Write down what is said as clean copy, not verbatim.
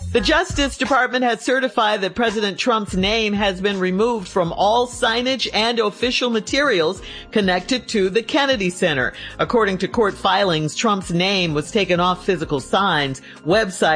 The Justice Department has certified that President Trump's name has been removed from all signage and official materials connected to the Kennedy Center. According to court filings, Trump's name was taken off physical signs, websites,